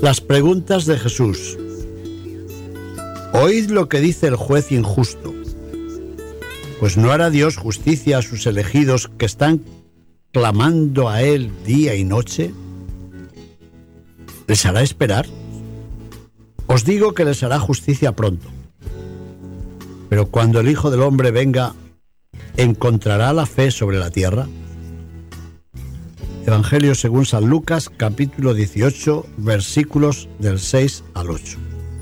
Las preguntas de Jesús. Oíd lo que dice el juez injusto. Pues no hará Dios justicia a sus elegidos que están clamando a Él día y noche. ¿Les hará esperar? Os digo que les hará justicia pronto. Pero cuando el Hijo del Hombre venga, ¿encontrará la fe sobre la tierra? Evangelio según San Lucas, capítulo 18, versículos del 6 al 8.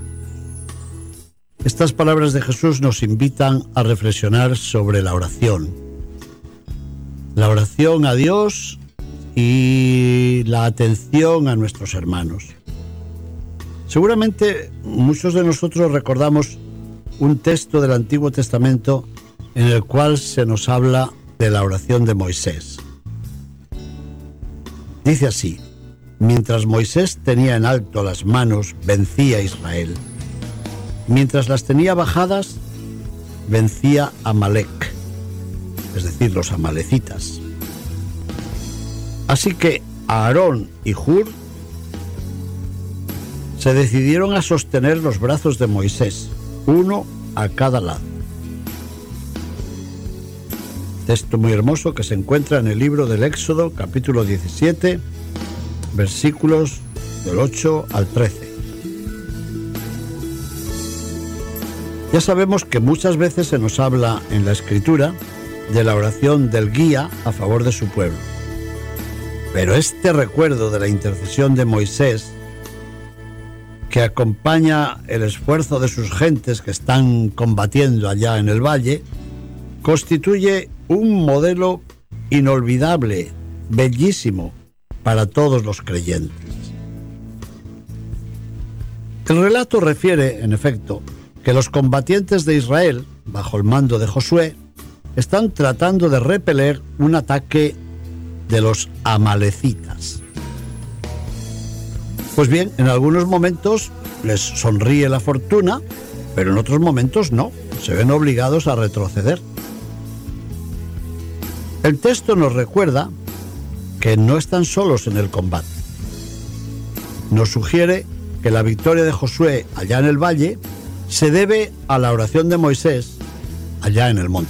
Estas palabras de Jesús nos invitan a reflexionar sobre la oración. La oración a Dios y la atención a nuestros hermanos. Seguramente muchos de nosotros recordamos un texto del Antiguo Testamento en el cual se nos habla de la oración de Moisés. Dice así: mientras Moisés tenía en alto las manos, vencía a Israel. Mientras las tenía bajadas, vencía a Amalec, es decir, los amalecitas. Así que Aarón y Hur se decidieron a sostener los brazos de Moisés, uno a cada lado. Texto muy hermoso que se encuentra en el libro del Éxodo, capítulo 17, versículos del 8 al 13. Ya sabemos que muchas veces se nos habla en la Escritura de la oración del guía a favor de su pueblo. Pero este recuerdo de la intercesión de Moisés, que acompaña el esfuerzo de sus gentes que están combatiendo allá en el valle, constituye un modelo inolvidable, bellísimo, para todos los creyentes. El relato refiere, en efecto, que los combatientes de Israel, bajo el mando de Josué, están tratando de repeler un ataque de los amalecitas. Pues bien, en algunos momentos les sonríe la fortuna, pero en otros momentos no, se ven obligados a retroceder. El texto nos recuerda que no están solos en el combate. Nos sugiere que la victoria de Josué allá en el valle se debe a la oración de Moisés allá en el monte.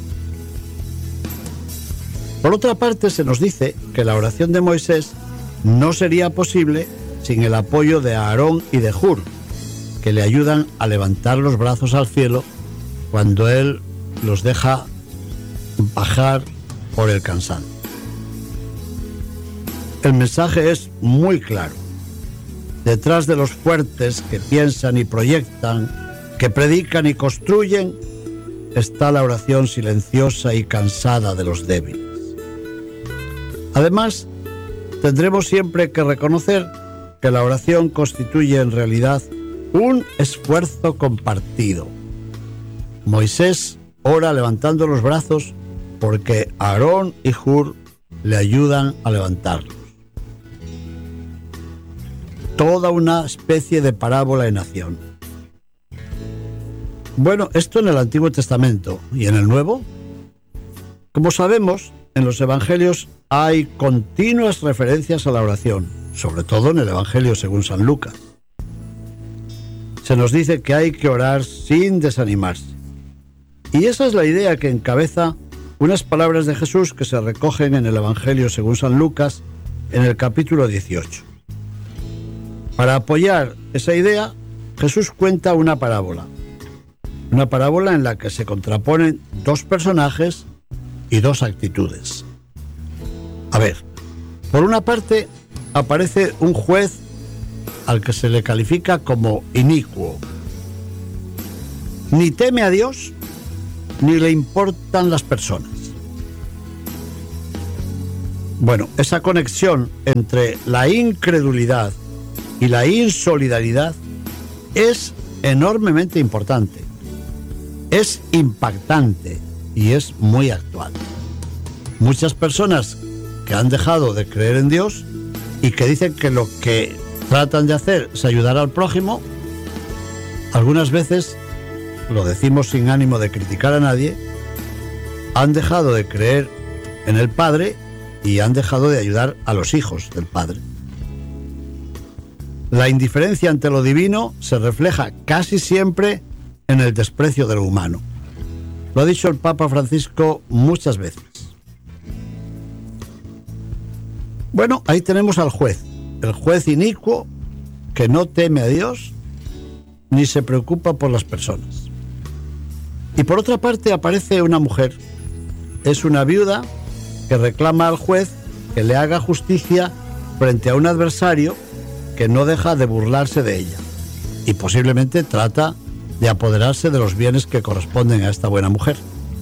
Por otra parte, se nos dice que la oración de Moisés no sería posible sin el apoyo de Aarón y de Hur, que le ayudan a levantar los brazos al cielo cuando él los deja bajar por el cansancio. El mensaje es muy claro. Detrás de los fuertes que piensan y proyectan, que predican y construyen, está la oración silenciosa y cansada de los débiles. Además, tendremos siempre que reconocer que la oración constituye en realidad un esfuerzo compartido. Moisés ora levantando los brazos porque Aarón y Hur le ayudan a levantarlos. Toda una especie de parábola en acción. Bueno, esto en el Antiguo Testamento. ¿Y en el Nuevo? Como sabemos, en los Evangelios hay continuas referencias a la oración, sobre todo en el Evangelio según San Lucas. Se nos dice que hay que orar sin desanimarse. Y esa es la idea que encabeza unas palabras de Jesús que se recogen en el Evangelio según San Lucas, en el capítulo 18. Para apoyar esa idea, Jesús cuenta una parábola en la que se contraponen dos personajes y dos actitudes. A ver, por una parte aparece un juez al que se le califica como inicuo. Ni teme a Dios, ni le importan las personas. Bueno, esa conexión entre la incredulidad y la insolidaridad es enormemente importante, es impactante y es muy actual. Muchas personas que han dejado de creer en Dios y que dicen que lo que tratan de hacer es ayudar al prójimo, algunas veces, lo decimos sin ánimo de criticar a nadie, han dejado de creer en el Padre y han dejado de ayudar a los hijos del Padre. La indiferencia ante lo divino se refleja casi siempre en el desprecio de lo humano. Lo ha dicho el Papa Francisco muchas veces. Bueno, ahí tenemos al juez, el juez inicuo que no teme a Dios ni se preocupa por las personas. Y por otra parte aparece una mujer, es una viuda que reclama al juez que le haga justicia frente a un adversario que no deja de burlarse de ella y posiblemente trata de apoderarse de los bienes que corresponden a esta buena mujer.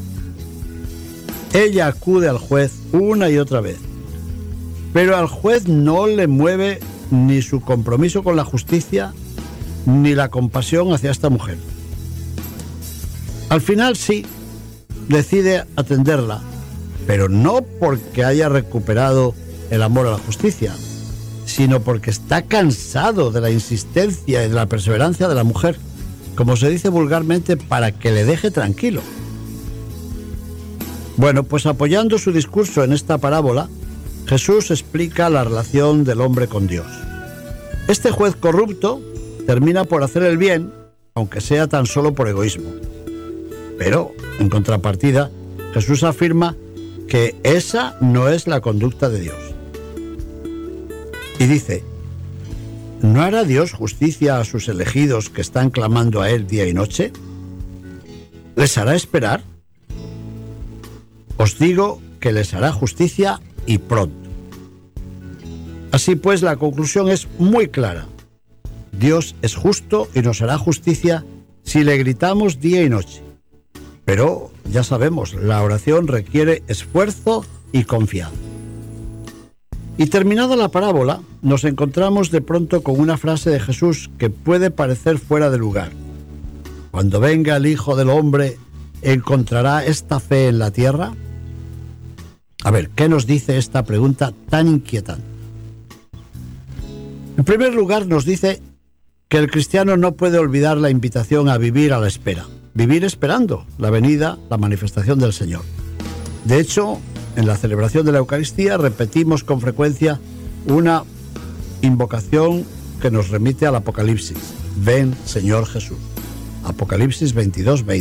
Ella acude al juez una y otra vez, pero al juez no le mueve ni su compromiso con la justicia ni la compasión hacia esta mujer. Al final sí, decide atenderla, pero no porque haya recuperado el amor a la justicia, sino porque está cansado de la insistencia y de la perseverancia de la mujer, como se dice vulgarmente, para que le deje tranquilo. Bueno, pues apoyando su discurso en esta parábola, Jesús explica la relación del hombre con Dios. Este juez corrupto termina por hacer el bien, aunque sea tan solo por egoísmo. Pero, en contrapartida, Jesús afirma que esa no es la conducta de Dios. Y dice: ¿no hará Dios justicia a sus elegidos que están clamando a Él día y noche? ¿Les hará esperar? Os digo que les hará justicia y pronto. Así pues, la conclusión es muy clara. Dios es justo y nos hará justicia si le gritamos día y noche. Pero, ya sabemos, la oración requiere esfuerzo y confianza. Y terminada la parábola, nos encontramos de pronto con una frase de Jesús que puede parecer fuera de lugar. Cuando venga el Hijo del Hombre, ¿encontrará esta fe en la tierra? A ver, ¿qué nos dice esta pregunta tan inquietante? En primer lugar, nos dice que el cristiano no puede olvidar la invitación a vivir a la espera, vivir esperando la venida, la manifestación del Señor. De hecho, en la celebración de la Eucaristía repetimos con frecuencia una invocación que nos remite al Apocalipsis. Ven, Señor Jesús. Apocalipsis 22:20.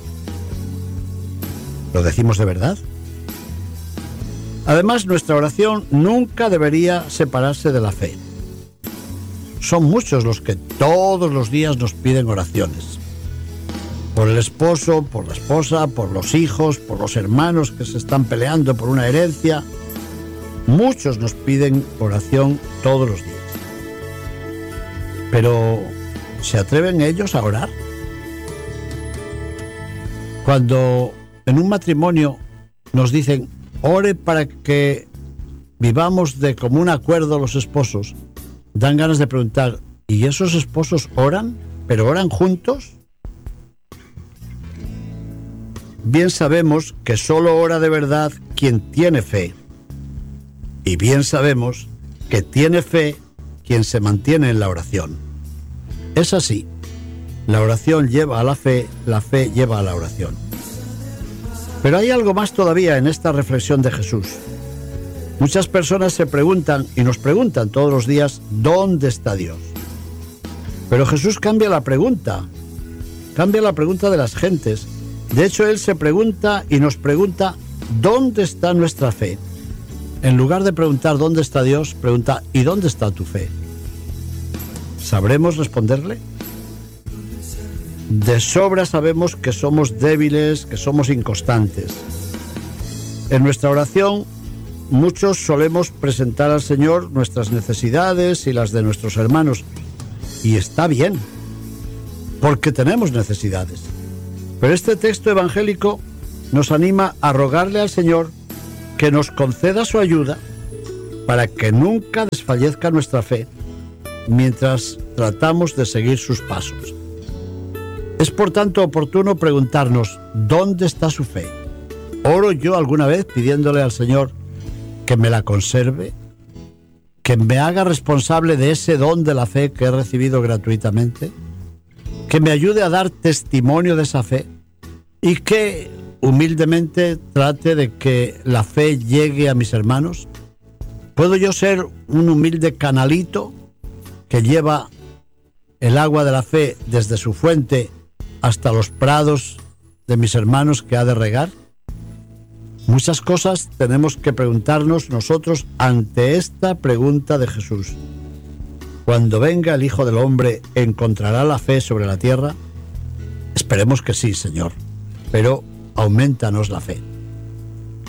¿Lo decimos de verdad? Además, nuestra oración nunca debería separarse de la fe. Son muchos los que todos los días nos piden oraciones. Por el esposo, por la esposa, por los hijos, por los hermanos que se están peleando por una herencia. Muchos nos piden oración todos los días. Pero, ¿se atreven ellos a orar? Cuando en un matrimonio nos dicen: ore para que vivamos de común acuerdo los esposos, dan ganas de preguntar: ¿y esos esposos oran? ¿Pero oran juntos? Bien sabemos que solo ora de verdad quien tiene fe. Y bien sabemos que tiene fe quien se mantiene en la oración. Es así. La oración lleva a la fe lleva a la oración. Pero hay algo más todavía en esta reflexión de Jesús. Muchas personas se preguntan y nos preguntan todos los días: ¿dónde está Dios? Pero Jesús cambia la pregunta de las gentes. De hecho, Él se pregunta y nos pregunta: ¿dónde está nuestra fe? En lugar de preguntar ¿dónde está Dios?, pregunta: ¿y dónde está tu fe? ¿Sabremos responderle? De sobra sabemos que somos débiles, que somos inconstantes. En nuestra oración, muchos solemos presentar al Señor nuestras necesidades y las de nuestros hermanos. Y está bien, porque tenemos necesidades. Pero este texto evangélico nos anima a rogarle al Señor que nos conceda su ayuda para que nunca desfallezca nuestra fe mientras tratamos de seguir sus pasos. Es por tanto oportuno preguntarnos: ¿dónde está su fe? ¿Oro yo alguna vez pidiéndole al Señor que me la conserve? ¿Que me haga responsable de ese don de la fe que he recibido gratuitamente? ¿Que me ayude a dar testimonio de esa fe? Y que humildemente trate de que la fe llegue a mis hermanos. ¿Puedo yo ser un humilde canalito que lleva el agua de la fe desde su fuente hasta los prados de mis hermanos que ha de regar? Muchas cosas tenemos que preguntarnos nosotros ante esta pregunta de Jesús. Cuando venga el Hijo del Hombre, ¿encontrará la fe sobre la tierra? Esperemos que sí, Señor, pero aumentanos la fe.